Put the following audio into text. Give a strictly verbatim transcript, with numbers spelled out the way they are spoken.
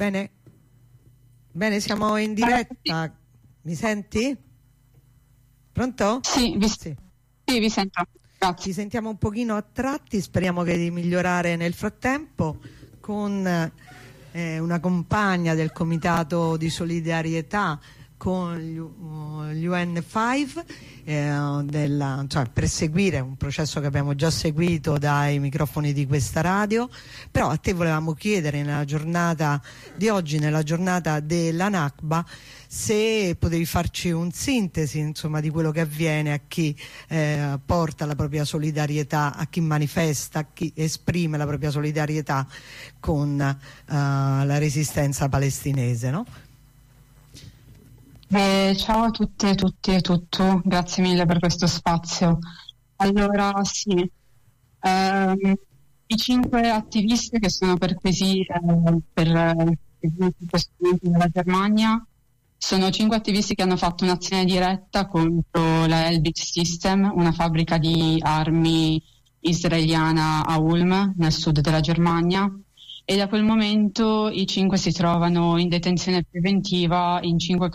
Bene, bene, siamo in diretta. Mi senti? Pronto? Sì, vi, sì. Sì, vi sento. Grazie. Ci sentiamo un pochino a tratti, speriamo che di migliorare nel frattempo con eh, una compagna del Comitato di Solidarietà con gli, uh, gli U N cinque eh, della, cioè, per seguire un processo che abbiamo già seguito dai microfoni di questa radio. Però a te volevamo chiedere nella giornata di oggi, nella giornata della Nakba, se potevi farci un sintesi, insomma, di quello che avviene a chi eh, porta la propria solidarietà, a chi manifesta, a chi esprime la propria solidarietà con uh, la resistenza palestinese, no? Eh, ciao a tutte e tutti e tutto, grazie mille per questo spazio. Allora sì, ehm, i cinque attivisti che sono perquisiti eh, per eh, questo momento nella Germania sono cinque attivisti che hanno fatto un'azione diretta contro la Elbit System, una fabbrica di armi israeliana a Ulm, nel sud della Germania. E da quel momento i cinque si trovano in detenzione preventiva in cinque